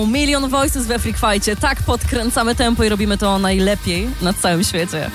Milion Voices we Freak Fightie. Tak podkręcamy tempo i robimy to najlepiej na całym świecie.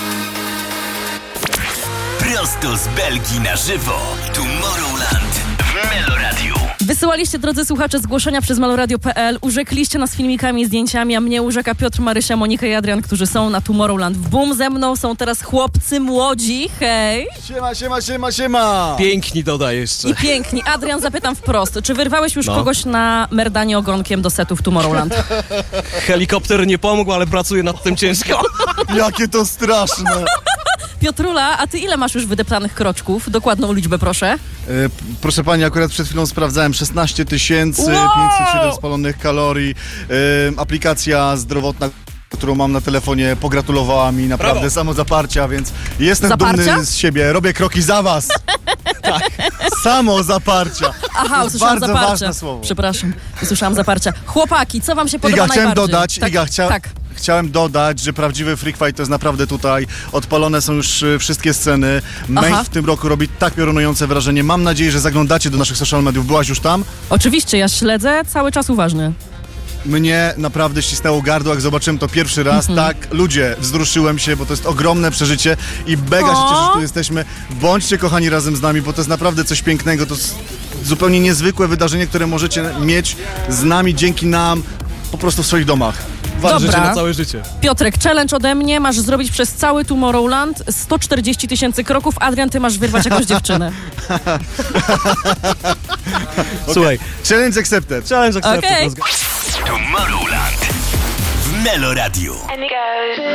Prosto z Belgii na żywo. Tomorrowland w Meloradiu. Wysyłaliście, drodzy słuchacze, zgłoszenia przez meloradio.pl. Urzekliście nas filmikami i zdjęciami, a mnie urzeka Piotr, Marysia, Monika i Adrian, którzy są na Tomorrowland w Boom. Ze mną są teraz chłopcy młodzi. Hej! Siema! Piękni dodaj jeszcze. I piękni. Adrian, zapytam wprost. Czy wyrwałeś już kogoś na merdanie ogonkiem do setu w Tomorrowland? Helikopter nie pomógł, ale pracuję nad tym ciężko. Jakie to straszne! Piotrula, a ty ile masz już wydeptanych kroczków? Dokładną liczbę, proszę. Proszę pani, akurat przed chwilą sprawdzałem 16 507 spalonych kalorii. Aplikacja zdrowotna, którą mam na telefonie, pogratulowała mi naprawdę samozaparcia, więc jestem dumny z siebie. Robię kroki za was. Tak. Samozaparcia. Aha, to usłyszałam bardzo zaparcia. ważne słowo. Przepraszam, usłyszałam zaparcia. Chłopaki, co wam się podoba Iga, chciałem najbardziej? dodać, Tak. Chciałem dodać, że prawdziwy Freak Fight to jest naprawdę tutaj. Odpalone są już wszystkie sceny. Main w tym roku robi tak piorunujące wrażenie. Mam nadzieję, że zaglądacie do naszych social mediów. Byłaś już tam? Oczywiście, ja śledzę cały czas uważnie. Mnie naprawdę ścisnęło gardło, jak zobaczyłem to pierwszy raz. Tak, ludzie, wzruszyłem się, bo to jest ogromne przeżycie i mega się cieszę, że tu jesteśmy. Bądźcie kochani razem z nami, bo to jest naprawdę coś pięknego. To jest zupełnie niezwykłe wydarzenie, które możecie mieć z nami, dzięki nam, po prostu w swoich domach. Życie na całe życie. Piotrek, challenge ode mnie. Masz zrobić przez cały Tomorrowland 140 000 kroków. Adrian, ty masz wyrwać jakąś dziewczynę. Słuchaj. Challenge accepted. Challenge accepted. Okay. Tomorrowland w Meloradiu.